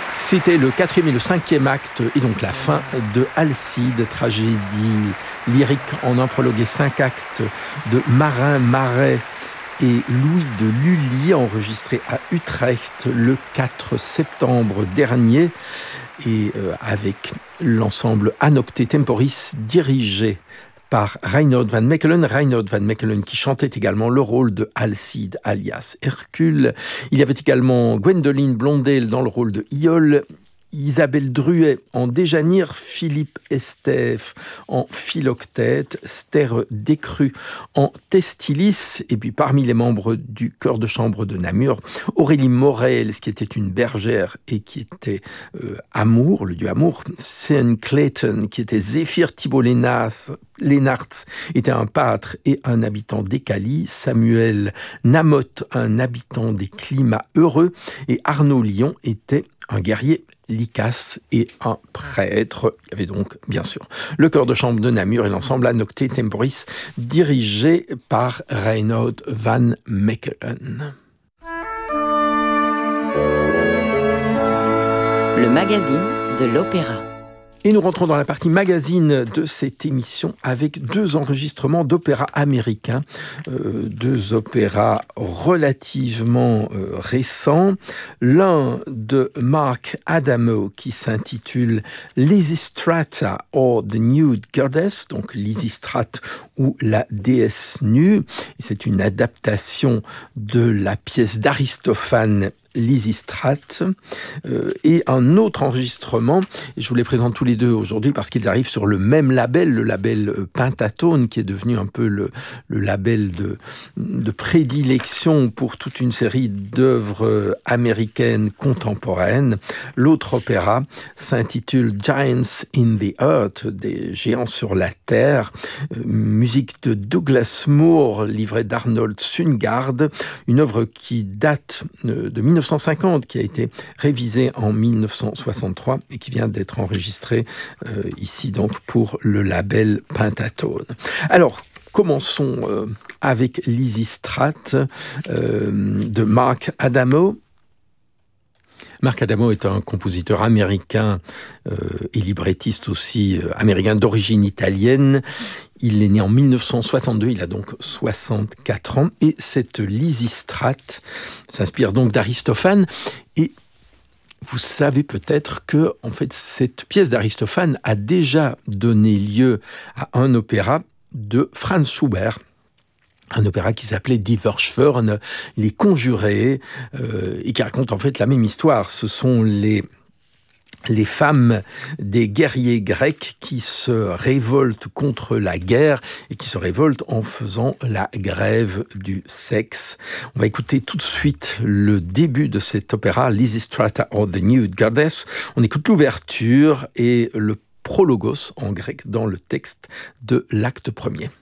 C'était le 4e et le 5e acte, et donc la fin de Alcide, tragédie lyrique en un prologue et 5 actes de Marin Marais et Louis de Lully, enregistré à Utrecht le 4 septembre dernier, et avec l'ensemble Anocte Temporis dirigé par Reinoud van Mechelen qui chantait également le rôle de Alcide alias Hercule. Il y avait également Gwendoline Blondel dans le rôle de Iole, Isabelle Druet en Déjanire, Philippe Estève en Philoctète, Ster Décru en Testilis, et puis parmi les membres du chœur de chambre de Namur, Aurélie Morel, qui était une bergère et qui était Amour, le dieu Amour, Sean Clayton, qui était Zéphyr Thibault Lénartz, était un pâtre et un habitant des Cali, Samuel Namotte, un habitant des climats heureux, et Arnaud Lyon était un guerrier Lycas et un prêtre. Il y avait donc, bien sûr, le chœur de chambre de Namur et l'ensemble Anocte Temporis, dirigé par Reinoud van Mechelen. Le magazine de l'opéra. Et nous rentrons dans la partie magazine de cette émission avec 2 enregistrements d'opéras américains, 2 opéras relativement récents. L'un de Mark Adamo qui s'intitule Lysistrata or the Nude Goddess, donc Lysistrate ou la déesse nue. Et c'est une adaptation de la pièce d'Aristophane Lysistrate, et un autre enregistrement, et je vous les présente tous les deux aujourd'hui parce qu'ils arrivent sur le même label, le label Pentatone, qui est devenu un peu le label de prédilection pour toute une série d'œuvres américaines contemporaines. L'autre opéra s'intitule Giants in the Earth, des géants sur la terre, musique de Douglas Moore, livret d'Arnold Sundgaard, une œuvre qui date de 1950, qui a été révisée en 1963 et qui vient d'être enregistrée ici donc pour le label Pentatone. Alors, commençons avec Lysistrate de Mark Adamo. Mark Adamo est un compositeur américain et librettiste aussi américain d'origine italienne. Il est né en 1962, il a donc 64 ans. Et cette Lysistrate s'inspire donc d'Aristophane. Et vous savez peut-être que, en fait, cette pièce d'Aristophane a déjà donné lieu à un opéra de Franz Schubert. Un opéra qui s'appelait Die Verschworene, les conjurés, et qui raconte en fait la même histoire. Ce sont les femmes des guerriers grecs qui se révoltent contre la guerre et qui se révoltent en faisant la grève du sexe. On va écouter tout de suite le début de cet opéra, Lysistrata or the Nude Goddess. On écoute l'ouverture et le prologos en grec dans le texte de l'acte premier.